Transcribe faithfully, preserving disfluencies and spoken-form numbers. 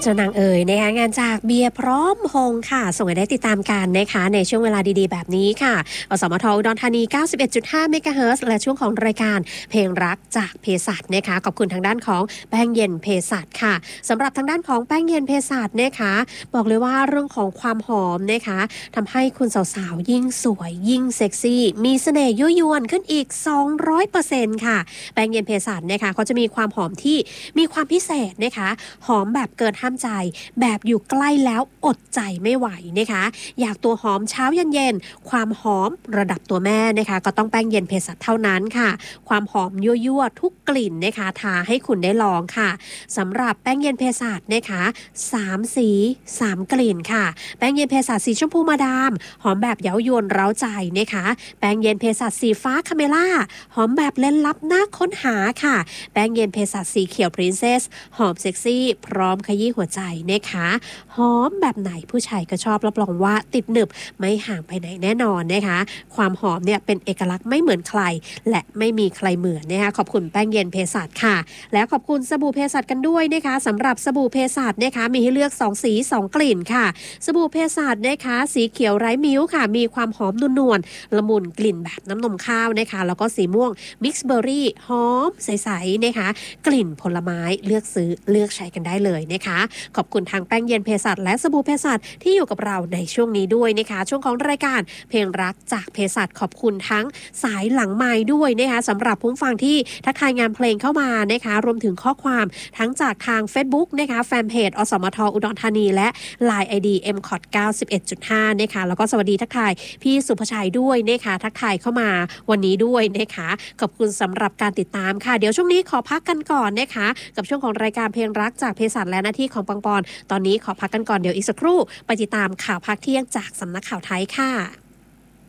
เจ้านางเอ๋ยนะคะงานจากเบียร์พร้อมพงค่ะส่งให้ได้ติดตามกันนะคะในช่วงเวลาดีๆแบบนี้ค่ะอสมทอุดรธานี เก้าสิบเอ็ดจุดห้า เมกะเฮิรตซ์และช่วงของรายการเพลงรักจากเภสัชนะคะขอบคุณทางด้านของแป้งเย็นเภสัชค่ะสำหรับทางด้านของแป้งเย็นเภสัชนะคะบอกเลยว่าเรื่องของความหอมนะคะทำให้คุณสาวๆยิ่งสวยยิ่งเซ็กซี่มีเสน่ห์ยั่วยวนขึ้นอีก สองร้อยเปอร์เซ็นต์ ค่ะแป้งเย็นเภสัชนะคะเขาจะมีความหอมที่มีความพิเศษนะคะหอมแบบเกินห้ามใจแบบอยู่ใกล้แล้วอดใจไม่ไหวนะคะอยากตัวหอมเช้าเย็นๆความหอมระดับตัวแม่นะคะก็ต้องแป้งเย็นเภสัชเท่านั้นค่ะความหอมยั่วๆทุกกลิ่นนะคะทาให้คุณได้ลองค่ะสำหรับแป้งเย็นเภสัชนะคะสามสีสามกลิ่นค่ะแป้งเย็นเภสัชสีชมพูมาดามหอมแบบเย้ายวนเร้าใจนะคะแป้งเย็นเภสัชสีฟ้าคาเมล่าหอมแบบเล่นลับน่าค้นหาค่ะแป้งเย็นเภสัชสีเขียวพรินเซสหอมเซ็กซี่พร้อมขยี้หัวใจนะคะหอมแบบไหนผู้ชายก็ชอบรับรองว่าติดหนึบไม่ห่างไปไหนแน่นอนนะคะความหอมเนี่ยเป็นเอกลักษณ์ไม่เหมือนใครและไม่มีใครเหมือนนะคะขอบคุณแป้งเย็นเภสัชค่ะและขอบคุณสบู่เภสัชกันด้วยนะคะสำหรับสบู่เภสัชนะคะมีให้เลือกสองสีสองกลิ่นค่ะสบู่เภสัชนะคะสีเขียวไร้มิ้วค่ะมีความหอมนวลๆละมุนกลิ่นแบบน้ำนมข้าวนะคะแล้วก็สีม่วงมิกซ์เบอร์รี่หอมใสๆนะคะกลิ่นผลไม้เลือกซื้อเลือกใช้กันได้เลยนะคะขอบคุณทางแป้งเย็นเภสัชและสบู่เภสัชที่อยู่กับเราในช่วงนี้ด้วยนะคะช่วงของรายการเพลงรักจากเภสัชขอบคุณทั้งสายหลังไมค์ด้วยนะคะสำหรับผู้ฟังที่ทักทายงานเพลงเข้ามานะคะรวมถึงข้อความทั้งจากทาง Facebook นะคะแฟนเพจอสมทอุดรธานีและ ไลน์ ไอ ดี เอ็ม ซี โอ ที เก้าสิบเอ็ดจุดห้า นะคะแล้วก็สวัสดีทักทายพี่สุภชัยด้วยนะคะทักทายเข้ามาวันนี้ด้วยนะคะขอบคุณสำหรับการติดตามค่ะเดี๋ยวช่วงนี้ขอพักกันก่อนนะคะกับช่วงของรายการเพลงรักจากเภสัชและหน้าที่ของปังปอนตอนนี้ขอพักกันก่อนเดี๋ยวอีกสักครู่ไปติดตามข่าวพักเที่ยงจากสำนักข่าวไทยค่ะ